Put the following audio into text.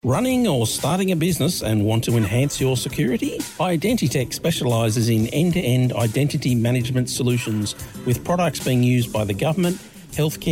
Running or starting a business and want to enhance your security? Identitech specialises in end-to-end identity management solutions with products being used by the government, healthcare,